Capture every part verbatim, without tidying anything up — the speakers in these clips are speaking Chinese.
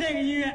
这个音乐，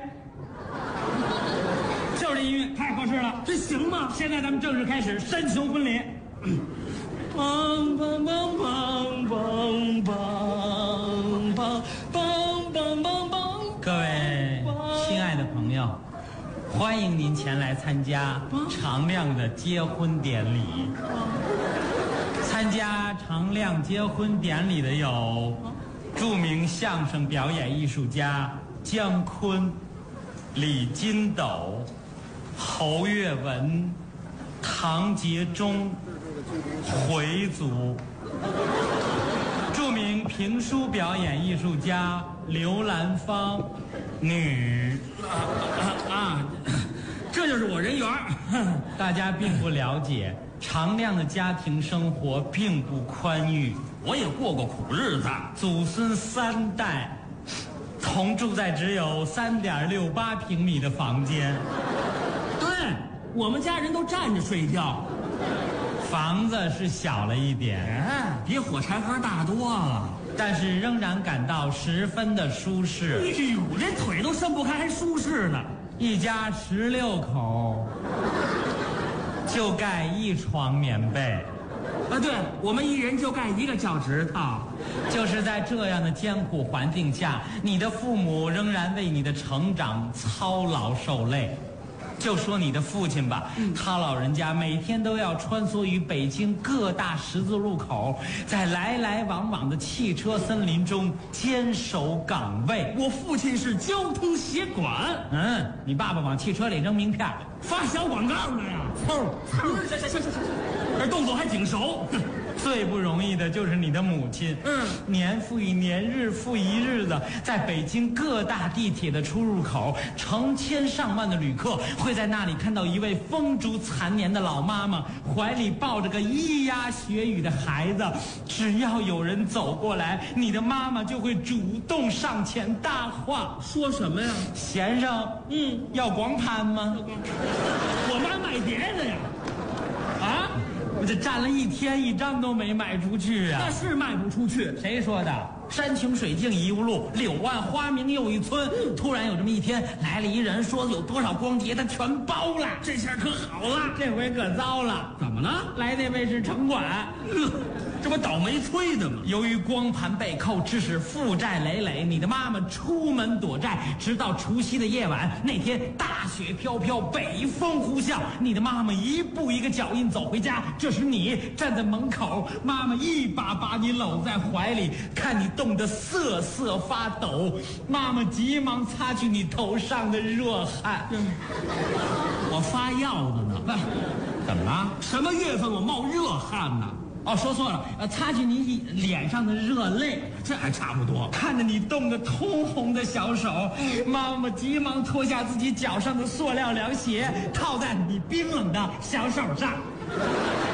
就是这音乐，太合适了， 这行吗？ 现在咱们正式开始山穷婚礼。梆梆梆梆梆梆梆梆梆梆梆。各位亲爱的朋友，欢迎您前来参加常亮的结婚典礼。参加常亮结婚典礼的有著名相声表演艺术家姜昆、李金斗、侯月文、唐杰忠、回族；著名评书表演艺术家刘兰芳，女啊啊，这就是我人缘。 大家并不了解，常亮的家庭生活并不宽裕， 我也过过苦日子， 祖孙三代同住在只有三点六八平米的房间。 对，我们家人都站着睡觉。 房子是小了一点， 哎，比火柴盒大多了， 但是仍然感到十分的舒适。 哎呦，这腿都伸不开，还舒适呢。 一家十六口，就盖一床棉被。 啊，对，我们一人就盖一个脚趾头。 就是在这样的艰苦环境下，你的父母仍然为你的成长操劳受累。就说你的父亲吧，嗯、他老人家每天都要穿梭于北京各大十字路口，在来来往往的汽车森林中坚守岗位。 我父亲是交通协管。 嗯，你爸爸往汽车里扔名片， 发小广告呢呀。 凑凑，行行行行行，这动作还挺熟。 最不容易的就是你的母亲， 嗯， 年复一年，日复一日的，在北京各大地铁的出入口，成千上万的旅客会在那里看到一位风烛残年的老妈妈，怀里抱着个咿呀学语的孩子。只要有人走过来，你的妈妈就会主动上前搭话， 说什么呀？ 先生， 嗯， 要光盘吗？ 我妈卖碟的呀。啊？ 我这站了一天，一张都没卖出去啊！ 那是卖不出去。 谁说的？山穷水尽疑无路，柳暗花明又一村。嗯、突然有这么一天，来了一人，说有多少光碟，他全包了。 这下可好了， 这回可糟了。 怎么了？ 来那位是城管， 呃、这不倒霉催的吗？ 由于光盘被扣，致使负债累累，你的妈妈出门躲债，直到除夕的夜晚。那天大雪飘飘，北风呼啸，你的妈妈一步一个脚印走回家。这时你站在门口，妈妈一把把你搂在怀里，看你冻得瑟瑟发抖，妈妈急忙擦去你头上的热汗。 嗯、我发药的呢。 怎么了？ 什么月份我冒热汗呢？ 哦，说错了，呃，擦去你脸上的热泪， 这还差不多。 看着你冻得通红的小手，妈妈急忙脱下自己脚上的塑料凉鞋，套在你冰冷的小手上。